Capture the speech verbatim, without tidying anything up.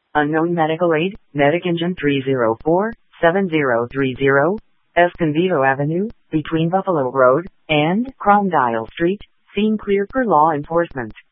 Unknown medical aid, medic engine three zero four seven zero three zero, Escondido Avenue, between Buffalo Road and Cromdile Street, scene clear for law enforcement.